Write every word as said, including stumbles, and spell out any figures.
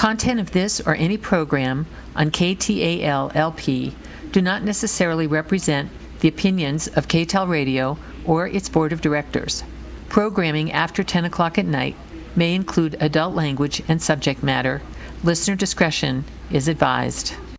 Content of this or any program on K T A L L P do not necessarily represent the opinions of K T A L Radio or its board of directors. Programming after ten o'clock at night may include adult language and subject matter. Listener discretion is advised.